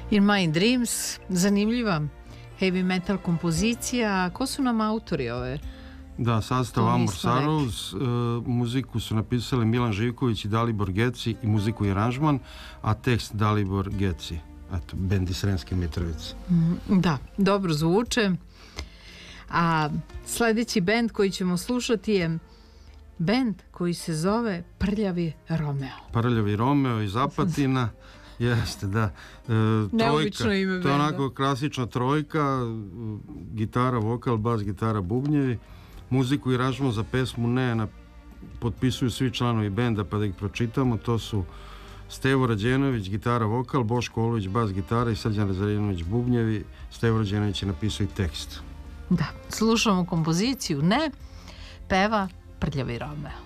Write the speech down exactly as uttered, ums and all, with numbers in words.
In My Dreams, zanimljiva heavy metal kompozicija. Ko su nam autori ove? Da, sastav Amor Saros, uh, muziku su napisali Milan Živković i Dalibor Geci i muziku i aranžman, a tekst Dalibor Geci. Eto, bend iz Sremske Mitrovice. Mm, da, dobro zvuče. A sledeći bend koji ćemo slušati je bend koji se zove Prljavi Romeo. Prljavi Romeo iz Apatina. Jeste, da. E, Neobično ime benda. To je onako klasična trojka, gitara, vokal, bas, gitara, bubnjevi. Muziku i aranžman za pesmu Ne na, potpisuju svi članovi benda, pa da ih pročitamo. To su Stevo Rađenović, gitara, vokal, Boško Olović, bas, gitara i Srđan Razarinović, bubnjevi. Stevo Rađenović je napisao i tekst. Da, slušamo kompoziciju Ne, peva Prljavi Romeo.